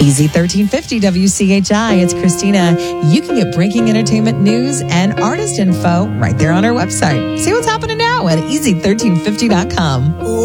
Easy 1350 WCHI. It's Christina. You can get breaking entertainment news and artist info right there on our website. See what's happening now at easy1350.com.